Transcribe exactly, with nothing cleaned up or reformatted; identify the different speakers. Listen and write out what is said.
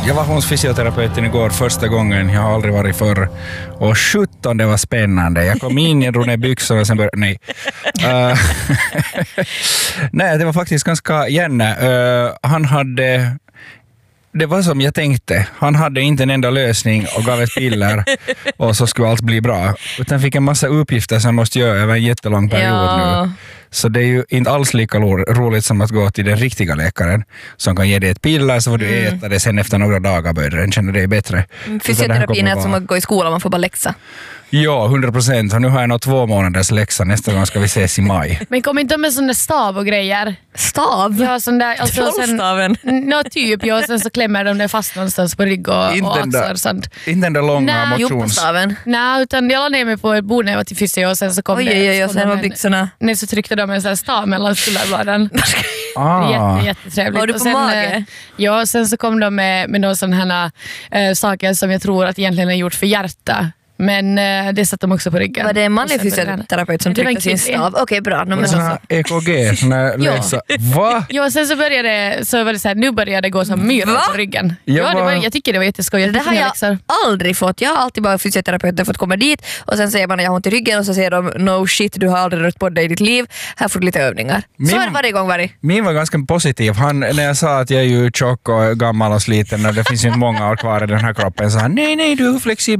Speaker 1: Jag var hos fysioterapeuten igår första gången. Jag har aldrig varit förr. Och sjutton, det var spännande. Jag kom in, jag drog ner byxorna och sen började... Nej. Uh, nej, det var faktiskt ganska gärna. Uh, han hade... Det var som jag tänkte. Han hade inte en enda lösning och gav ett piller och så skulle allt bli bra. Utan fick en massa uppgifter som han måste göra över en jättelång period
Speaker 2: ja.
Speaker 1: nu. Så det är ju inte alls lika roligt som att gå till den riktiga läkaren som kan ge dig ett piller så får du mm. äta det sen efter några dagar börjar den känna dig bättre.
Speaker 2: Fysioterapin är som att gå i skolan, man får bara läxa.
Speaker 1: Ja, hundra procent. Nu har jag nog två månaders läxa. Nästa gång ska vi ses i maj.
Speaker 3: Men kom inte med sån där stav och grejer?
Speaker 2: Stav?
Speaker 3: Ja, sån där... Alltså,
Speaker 2: Trollstaven?
Speaker 3: Nå, typ. Ja, sen så klämmer de det fast någonstans på rygg och, och axlar och sånt.
Speaker 1: Inte den där långa
Speaker 3: Nä,
Speaker 1: motions...
Speaker 3: Nej, utan jag la ner mig på ett bord när jag var till fysio och sen så kom
Speaker 2: oj,
Speaker 3: det...
Speaker 2: Oj, oj, oj, sen var byxorna...
Speaker 3: Nej, så tryckte de en sån här stav mellan skulderbladen.
Speaker 1: ah.
Speaker 3: Jätte, jättetrevligt.
Speaker 2: Var du på
Speaker 3: och sen,
Speaker 2: mage?
Speaker 3: Ja, sen så kom de med, med några sådana här äh, saker som jag tror att egentligen är gjort för hjärta. Men eh, det satt de också på ryggen.
Speaker 2: Var det en manlig fysioterapeut som tryckte sin stav? Okej, okay, bra. No,
Speaker 1: sådana E K G, sådana läsa. Va?
Speaker 3: Ja, sen så började så var det så här, nu började det gå som myror på ryggen. Ja,
Speaker 1: jag,
Speaker 3: det var, jag tycker det var jätteskojigt.
Speaker 2: Det har jag läxor. aldrig fått. Jag har alltid bara fysioterapeuten fått komma dit och sen säger man att jag har ont i ryggen och så säger de no shit, du har aldrig rört på dig i ditt liv. Här får du lite övningar. Min, så är det varje gång varje.
Speaker 1: Min var ganska positiv. Han, när jag sa att jag är ju tjock och gammal och sliten och det finns ju inte många år kvar i den här kroppen så han, nej, nej, du är flexibel.